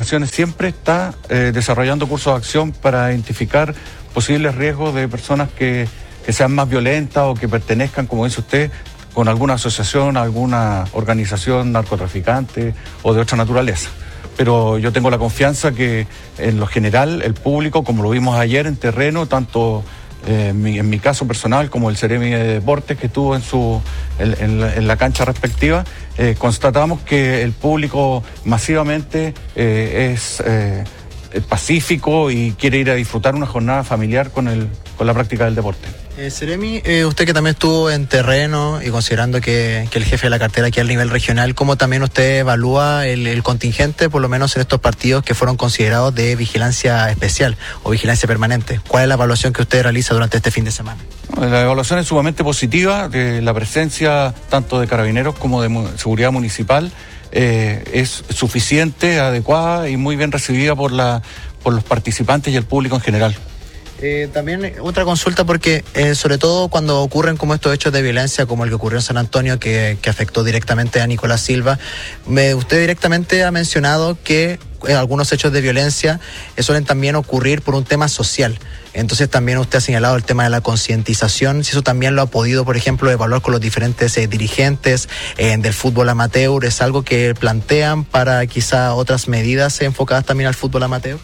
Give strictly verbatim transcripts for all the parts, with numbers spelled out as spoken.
Corporaciones siempre está eh, desarrollando cursos de acción para identificar posibles riesgos de personas que, que sean más violentas o que pertenezcan, como dice usted, con alguna asociación, alguna organización narcotraficante o de otra naturaleza. Pero yo tengo la confianza que en lo general el público, como lo vimos ayer en terreno, tanto eh, en, mi, en mi caso personal como el Ceremi de Deportes que estuvo en, su, en, en, la, en la cancha respectiva, eh, constatamos que el público masivamente eh, es eh, pacífico y quiere ir a disfrutar una jornada familiar con, el, con la práctica del deporte. Eh, Ceremi, eh, usted que también estuvo en terreno y considerando que, que el jefe de la cartera aquí al nivel regional, ¿cómo también usted evalúa el, el contingente, por lo menos en estos partidos que fueron considerados de vigilancia especial o vigilancia permanente? ¿Cuál es la evaluación que usted realiza durante este fin de semana? La evaluación es sumamente positiva, de la presencia tanto de carabineros como de mu- seguridad municipal eh, es suficiente, adecuada y muy bien recibida por, la, por los participantes y el público en general. Eh, también otra consulta porque eh, sobre todo cuando ocurren como estos hechos de violencia como el que ocurrió en San Antonio que, que afectó directamente a Nicolás Silva, me, usted directamente ha mencionado que eh, algunos hechos de violencia eh, suelen también ocurrir por un tema social. Entonces también usted ha señalado el tema de la concientización, si eso también lo ha podido, por ejemplo, evaluar con los diferentes eh, dirigentes eh, del fútbol amateur, ¿es algo que plantean para quizá otras medidas enfocadas también al fútbol amateur?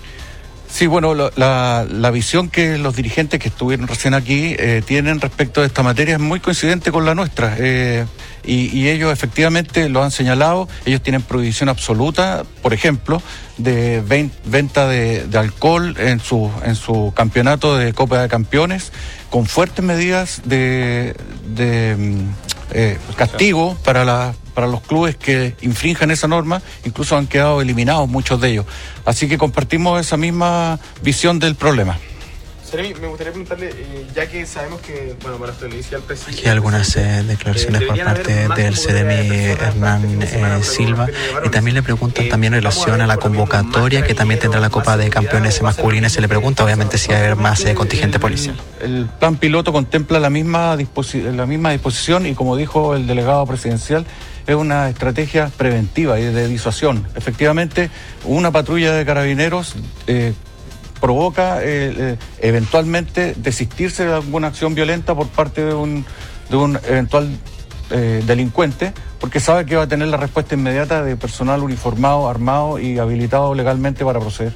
Sí, bueno, la, la, la visión que los dirigentes que estuvieron recién aquí eh, tienen respecto de esta materia es muy coincidente con la nuestra. Eh, y, y ellos efectivamente lo han señalado, ellos tienen prohibición absoluta, por ejemplo, de ven, venta de, de alcohol en su, en su campeonato de Copa de Campeones, con fuertes medidas de, de eh, castigo para la... para los clubes que infrinjan esa norma, incluso han quedado eliminados muchos de ellos. Así que compartimos esa misma visión del problema. Ceremi, me gustaría preguntarle, eh, ya que sabemos que, bueno, para esto le decía al presidente... Aquí hay algunas eh, declaraciones eh, por parte del Ceremi Hernán eh, Silva, y también le preguntan también en relación a la convocatoria que también tendrá la Copa de Campeones masculina, se le pregunta obviamente si va a haber más eh, contingente policial. El plan piloto contempla la misma, disposi- la misma disposición y, como dijo el delegado presidencial, es una estrategia preventiva y de disuasión. Efectivamente, una patrulla de carabineros eh, provoca eh, eh, eventualmente desistirse de alguna acción violenta por parte de un, de un eventual eh, delincuente, porque sabe que va a tener la respuesta inmediata de personal uniformado, armado y habilitado legalmente para proceder.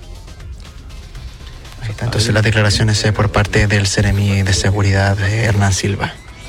Ahí está, entonces las declaraciones eh, por parte del Ceremi de Seguridad de Hernán Silva.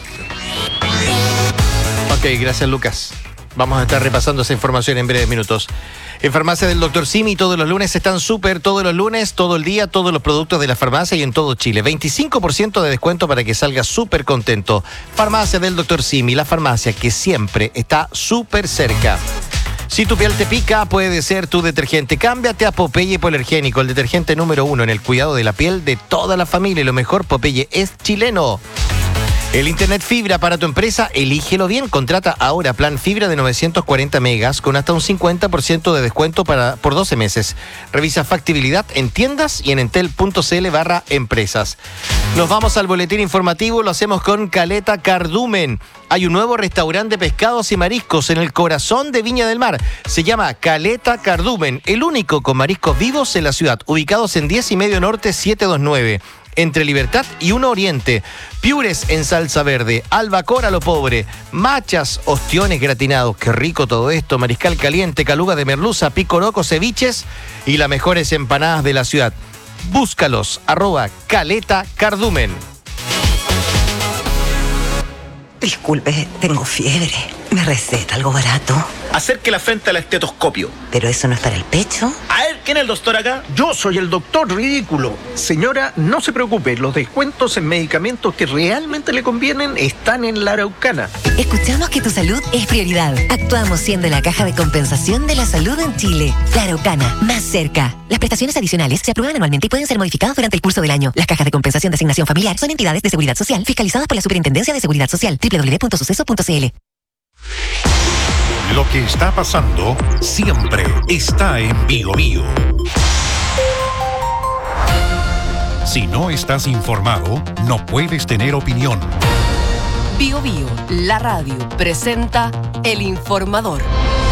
Ok, gracias Lucas. Vamos a estar repasando esa información en breves minutos. En Farmacia del doctor Simi todos los lunes están súper, todos los lunes, todo el día, todos los productos de la farmacia y en todo Chile. veinticinco por ciento de descuento para que salga súper contento. Farmacia del doctor Simi, la farmacia que siempre está súper cerca. Si tu piel te pica, puede ser tu detergente. Cámbiate a Popeye Hipoalergénico, el detergente número uno en el cuidado de la piel de toda la familia. Y lo mejor, Popeye es chileno. El internet fibra para tu empresa, elígelo bien. Contrata ahora plan fibra de novecientos cuarenta megas con hasta un cincuenta por ciento de descuento para, por doce meses. Revisa factibilidad en tiendas y en entel.cl barra empresas. Nos vamos al boletín informativo, lo hacemos con Caleta Cardumen. Hay un nuevo restaurante de pescados y mariscos en el corazón de Viña del Mar. Se llama Caleta Cardumen, el único con mariscos vivos en la ciudad, ubicados en diez y medio Norte setecientos veintinueve. Entre Libertad y uno Oriente, piures en salsa verde, albacora a lo pobre, machas, ostiones gratinados, qué rico todo esto, mariscal caliente, caluga de merluza, picoroco, ceviches y las mejores empanadas de la ciudad. Búscalos, arroba Caleta Cardumen. Disculpe, tengo fiebre. ¿Me receta algo barato? Acerque la frente al estetoscopio. ¿Pero eso no es para el pecho? A ver, ¿quién es el doctor acá? Yo soy el doctor ridículo. Señora, no se preocupe, los descuentos en medicamentos que realmente le convienen están en la Araucana. Escuchamos que tu salud es prioridad. Actuamos siendo la caja de compensación de la salud en Chile. La Araucana, más cerca. Las prestaciones adicionales se aprueban anualmente y pueden ser modificadas durante el curso del año. Las cajas de compensación de asignación familiar son entidades de seguridad social fiscalizadas por la Superintendencia de Seguridad Social. doble u doble u doble u punto suceso punto c l. Lo que está pasando siempre está en Bio Bio. Si no estás informado, no puedes tener opinión. Bio Bio, la radio, presenta El Informador.